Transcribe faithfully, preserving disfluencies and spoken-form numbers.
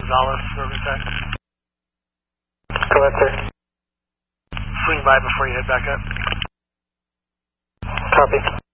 Gonzalez, Urban Tech. Go ahead, sir. Swing by before you head back up. Copy.